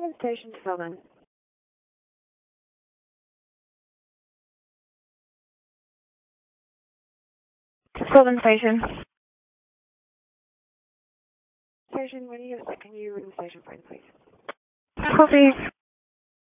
Southern Station to Southern. To Southern Station. Station, when you get a second, you ring the station phone, please. Copy.